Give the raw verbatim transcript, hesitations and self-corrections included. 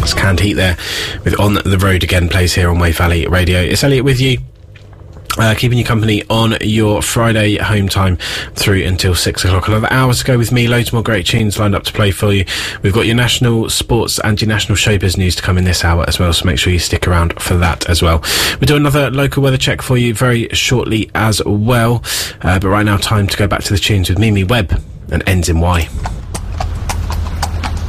It's Canned Heat there with On the Road Again plays here on Wave Valley Radio. It's Elliot with you. Uh, keeping you company on your Friday home time through until six o'clock. Another hour to go with me. Loads more great tunes lined up to play for you. We've got your national sports and your national showbiz news to come in this hour as well, so make sure you stick around for that as well. We'll do another local weather check for you very shortly as well. Uh, but right now, time to go back to the tunes with Mimi Webb and Ends in Y.